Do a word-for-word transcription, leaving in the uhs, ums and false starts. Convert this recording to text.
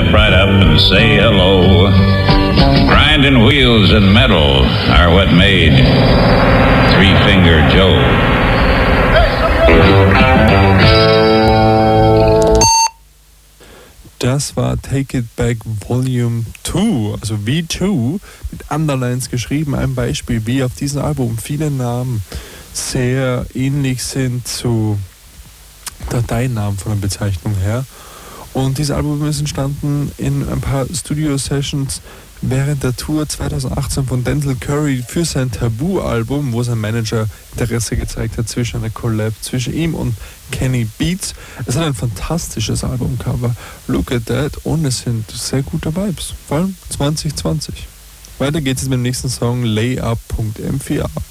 step right up and say hello. Grinding wheels and metal are what made Three Finger Joe. Das war Take It Back Volume zwei, also V zwei, mit Underlines geschrieben. Ein Beispiel, wie auf diesem Album viele Namen sehr ähnlich sind zu Dateinamen von der Bezeichnung her. Und dieses Album ist entstanden in ein paar Studio-Sessions während der Tour zweitausendachtzehn von Denzel Curry für sein Tabu-Album, wo sein Manager Interesse gezeigt hat zwischen einer Collab zwischen ihm und Kenny Beats. Es hat ein fantastisches Albumcover, Look at That, und es sind sehr gute Vibes, vor allem zwanzig zwanzig. Weiter geht es mit dem nächsten Song, layup punkt m vier a.